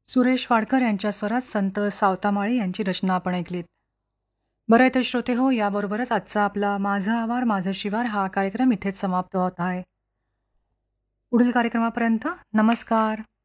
सुरेश वाडकर यांच्या स्वरात संत सावतामाळी यांची रचना आपण ऐकलीत. बरं आहे तर श्रोते हो, याबरोबरच आजचा आपला माझं आवार माझं शिवार हा कार्यक्रम इथेच समाप्त होत आहे. पुढील कार्यक्रमापर्यंत नमस्कार.